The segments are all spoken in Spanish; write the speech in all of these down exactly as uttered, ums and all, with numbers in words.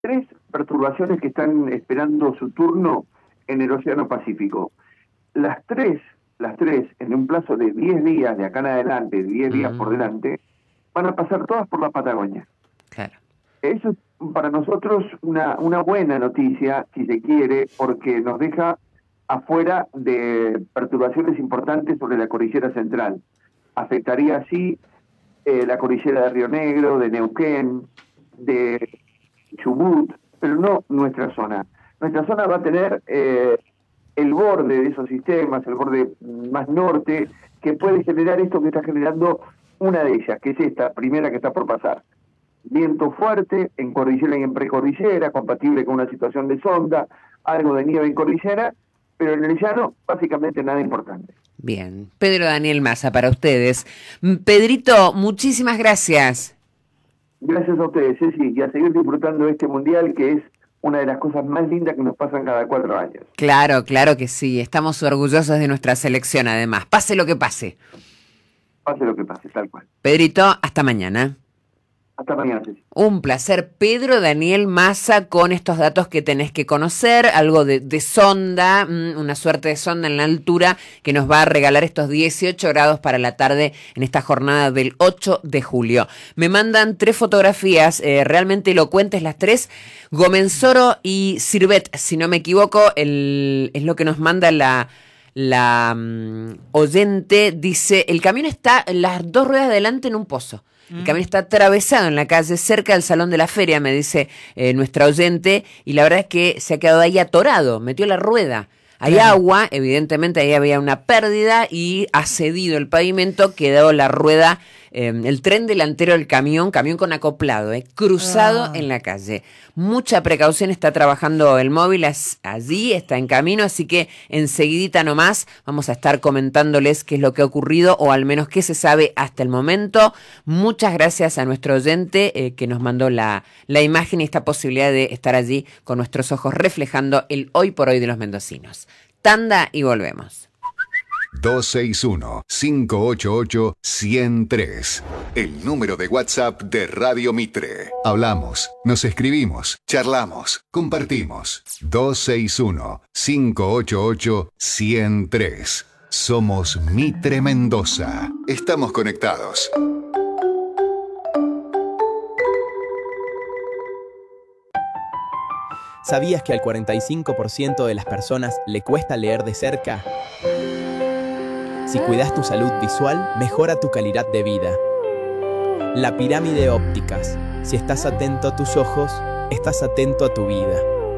tres perturbaciones que están esperando su turno en el Océano Pacífico. Las tres, las tres, en un plazo de diez días de acá en adelante, diez días por delante, van a pasar todas por la Patagonia. Claro. Eso es para nosotros una, una buena noticia, si se quiere, porque nos deja afuera de perturbaciones importantes sobre la cordillera central. Afectaría así eh, la cordillera de Río Negro, de Neuquén, de Chubut, pero no nuestra zona. Nuestra zona va a tener eh, el borde de esos sistemas, el borde más norte, que puede generar esto que está generando una de ellas, que es esta primera que está por pasar. Viento fuerte en cordillera y en precordillera, compatible con una situación de sonda, algo de nieve en cordillera, pero en el llano básicamente nada importante. Bien. Pedro Daniel Massa, para ustedes. Pedrito, muchísimas gracias. Gracias a ustedes, Ceci, y a seguir disfrutando de este mundial, que es una de las cosas más lindas que nos pasan cada cuatro años. Claro, claro que sí. Estamos orgullosos de nuestra selección, además. Pase lo que pase. Pase lo que pase, tal cual. Pedrito, hasta mañana. Hasta mañana, Ceci. Un placer, Pedro Daniel Massa, con estos datos que tenés que conocer, algo de, de sonda, una suerte de sonda en la altura que nos va a regalar estos dieciocho grados para la tarde en esta jornada del ocho de julio. Me mandan tres fotografías eh, realmente elocuentes las tres, Gomensoro y Sirvet, si no me equivoco, el, es lo que nos manda la... La um, oyente, dice, el camión está las dos ruedas delante en un pozo. El camión está atravesado en la calle, cerca del Salón de la Feria, me dice eh, nuestra oyente, y la verdad es que se ha quedado ahí atorado, metió la rueda. Hay claro. agua, evidentemente ahí había una pérdida y ha cedido el pavimento, quedó la rueda, eh, el tren delantero del camión, camión con acoplado, eh, cruzado ah. en la calle. Mucha precaución, está trabajando el móvil allí, está en camino, así que enseguidita nomás vamos a estar comentándoles qué es lo que ha ocurrido o al menos qué se sabe hasta el momento. Muchas gracias a nuestro oyente eh, que nos mandó la, la imagen y esta posibilidad de estar allí con nuestros ojos reflejando el hoy por hoy de los mendocinos. Tanda y volvemos. dos seis uno, cinco ocho ocho, uno cero tres. El número de WhatsApp de Radio Mitre. Hablamos, nos escribimos, charlamos, compartimos. dos seis uno, cinco ocho ocho, uno cero tres. Somos Mitre Mendoza. Estamos conectados. ¿Sabías que al cuarenta y cinco por ciento de las personas le cuesta leer de cerca? Si cuidas tu salud visual, mejora tu calidad de vida. La pirámide ópticas. Si estás atento a tus ojos, estás atento a tu vida.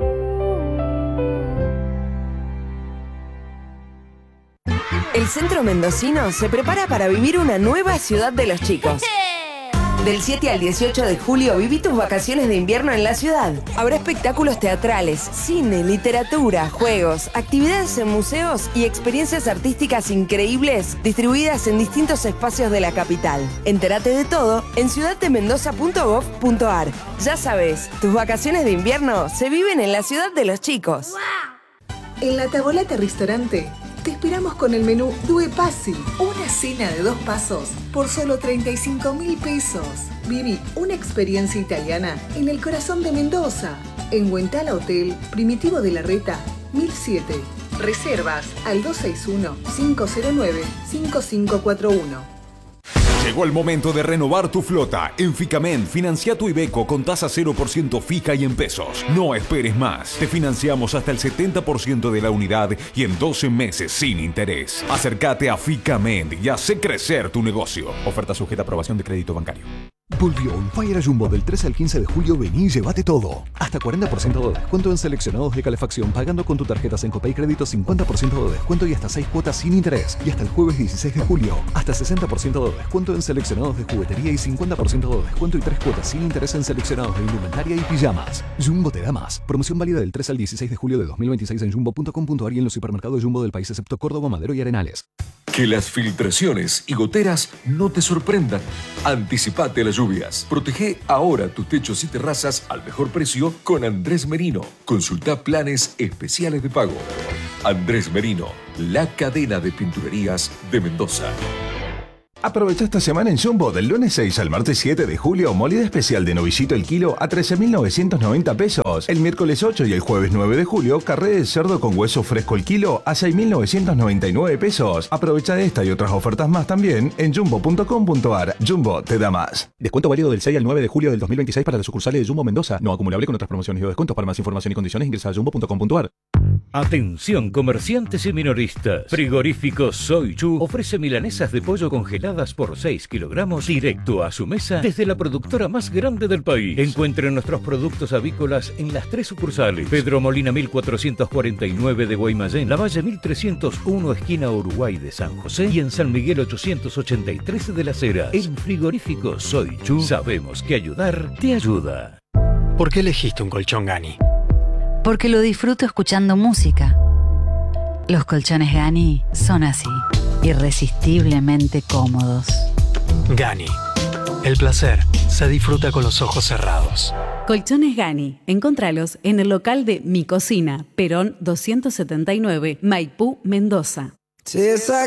El Centro Mendocino se prepara para vivir una nueva ciudad de los chicos. Del siete al dieciocho de julio viví tus vacaciones de invierno en la ciudad. Habrá espectáculos teatrales, cine, literatura, juegos, actividades en museos y experiencias artísticas increíbles distribuidas en distintos espacios de la capital. Entérate de todo en ciudad de mendoza punto gov punto ar. Ya sabes, tus vacaciones de invierno se viven en la ciudad de los chicos. En la Tavolata Restaurante te esperamos con el menú Due Passi, una cena de dos pasos por solo treinta y cinco mil pesos. Viví una experiencia italiana en el corazón de Mendoza, en Huentala Hotel, Primitivo de la Reta, mil siete. Reservas al dos seis uno, cinco cero nueve, cinco cinco cuatro uno. Llegó el momento de renovar tu flota. En Ficamen, financia tu Iveco con tasa cero por ciento fija y en pesos. No esperes más. Te financiamos hasta el setenta por ciento de la unidad y en doce meses sin interés. Acércate a Ficamen y hace crecer tu negocio. Oferta sujeta a aprobación de crédito bancario. Volvió un Fire Jumbo del trece al quince de julio. Vení y llévate todo. Hasta cuarenta por ciento de descuento en seleccionados de calefacción pagando con tu tarjeta Sencopay Crédito, cincuenta por ciento de descuento y hasta seis cuotas sin interés. Y hasta el jueves dieciséis de julio, hasta sesenta por ciento de descuento en seleccionados de juguetería y cincuenta por ciento de descuento y tres cuotas sin interés en seleccionados de indumentaria y pijamas. Jumbo te da más. Promoción válida del trece al dieciséis de julio de dos mil veintiséis en jumbo punto com punto ar y en los supermercados Jumbo del país excepto Córdoba, Madero y Arenales. Que las filtraciones y goteras no te sorprendan. Anticipate a las lluvias. Protege ahora tus techos y terrazas al mejor precio con Andrés Merino. Consulta planes especiales de pago. Andrés Merino, la cadena de pinturerías de Mendoza. Aprovecha esta semana en Jumbo del lunes seis al martes siete de julio, molida especial de novillito el kilo a trece mil novecientos noventa pesos. El miércoles ocho y el jueves nueve de julio, carré de cerdo con hueso fresco el kilo a seis mil novecientos noventa y nueve pesos. Aprovecha esta y otras ofertas más también en jumbo punto com punto ar. Jumbo te da más. Descuento válido del seis al nueve de julio del dos mil veintiséis para las sucursales de Jumbo Mendoza. No acumulable con otras promociones y descuentos. Para más información y condiciones ingresa a jumbo punto com punto ar. Atención comerciantes y minoristas. Frigorífico Soy Chu ofrece milanesas de pollo congeladas por seis kilogramos directo a su mesa desde la productora más grande del país. Encuentren nuestros productos avícolas en las tres sucursales: Pedro Molina mil cuatrocientos cuarenta y nueve de Guaymallén, Lavalle mil trescientos uno esquina Uruguay de San José y en San Miguel ochocientos ochenta y tres de Las Heras. En Frigorífico Soy Chu sabemos que ayudar te ayuda. ¿Por qué elegiste un colchón Gani? Porque lo disfruto escuchando música. Los colchones Gani son así, irresistiblemente cómodos. Gani. El placer se disfruta con los ojos cerrados. Colchones Gani. Encontralos en el local de Mi Cocina, Perón doscientos setenta y nueve, Maipú, Mendoza.